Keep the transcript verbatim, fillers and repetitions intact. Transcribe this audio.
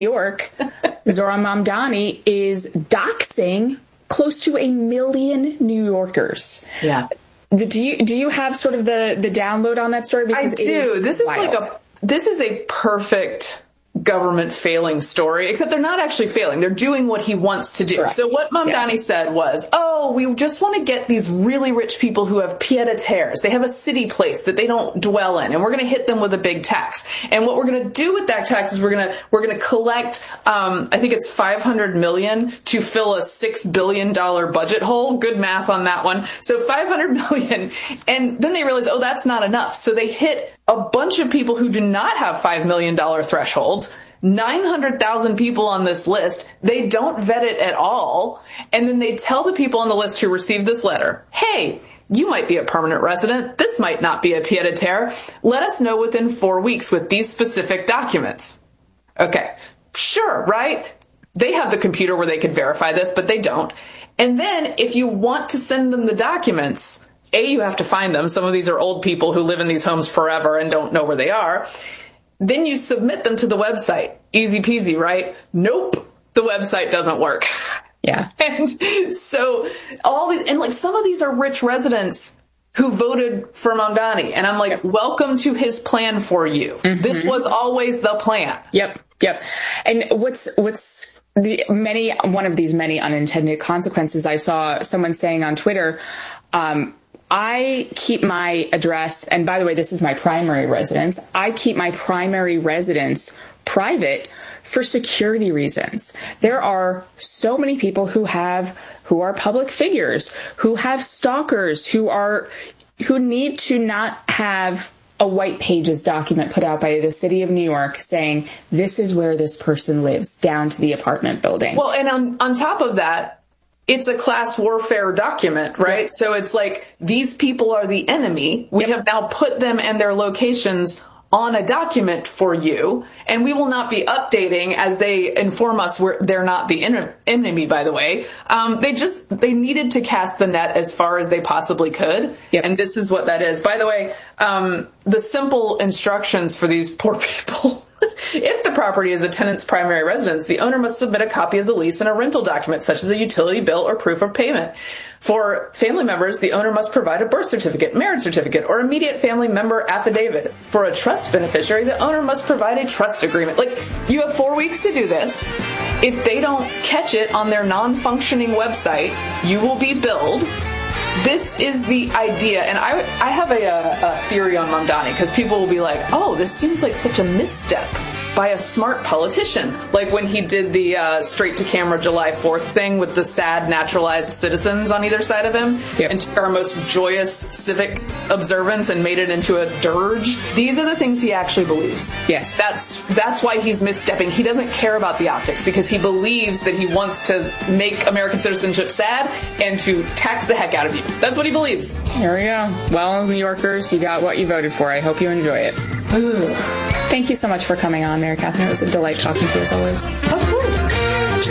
York, Zohran Mamdani is doxing close to a million New Yorkers. Yeah. Do you do you have sort of the, the download on that story? Because I do. Is this is wild. like a this is a perfect government failing story, except they're not actually failing. They're doing what he wants to do. Correct. So what Mamdani yeah. said was, oh, we just want to get these really rich people who have pied-à-terres. They have a city place that they don't dwell in, and we're going to hit them with a big tax. And what we're going to do with that tax is we're going to we're going to collect, um, I think it's five hundred million to fill a six billion dollars budget hole. Good math on that one. So five hundred million. And then they realize, oh, that's not enough. So they hit a bunch of people who do not have five million dollars thresholds, nine hundred thousand people on this list. They don't vet it at all. And then they tell the people on the list who received this letter, hey, you might be a permanent resident. This might not be a pied-à-terre. Let us know within four weeks with these specific documents. Okay, sure, right? They have the computer where they could verify this, but they don't. And then if you want to send them the documents, A, you have to find them. Some of these are old people who live in these homes forever and don't know where they are. Then you submit them to the website. Easy peasy, right? Nope. The website doesn't work. Yeah. And so all these, and like some of these are rich residents who voted for Mamdani. And I'm like, welcome to his plan for you. Mm-hmm. This was always the plan. Yep. Yep. And what's, what's, the many, one of these many unintended consequences, I saw someone saying on Twitter, um, I keep my address, and by the way, this is my primary residence. I keep my primary residence private for security reasons. There are so many people who have, who are public figures, who have stalkers, who are, who need to not have a white pages document put out by the city of New York saying, this is where this person lives, down to the apartment building. Well, and on, on top of that, it's a class warfare document, right? Yep. So it's like, these people are the enemy. We yep. have now put them and their locations on a document for you, and we will not be updating as they inform us where they're not the en- enemy, by the way. Um, they just, they needed to cast the net as far as they possibly could. Yep. And this is what that is. By the way, um, the simple instructions for these poor people. If the property is a tenant's primary residence, the owner must submit a copy of the lease and a rental document, such as a utility bill or proof of payment. For family members, the owner must provide a birth certificate, marriage certificate, or immediate family member affidavit. For a trust beneficiary, the owner must provide a trust agreement. Like, you have four weeks to do this. If they don't catch it on their non-functioning website, you will be billed. This is the idea, and I, I have a, a, a theory on Mamdani, because people will be like, oh, this seems like such a misstep by a smart politician. Like when he did the uh, straight-to-camera July fourth thing with the sad naturalized citizens on either side of him, yep. and took our most joyous civic observance and made it into a dirge. These are the things he actually believes. Yes. That's, that's why he's misstepping. He doesn't care about the optics, because he believes that he wants to make American citizenship sad and to tax the heck out of you. That's what he believes. There we go. Well, New Yorkers, you got what you voted for. I hope you enjoy it. Thank you so much for coming on, Mary Catherine. It was a delight talking to you as always. Of course.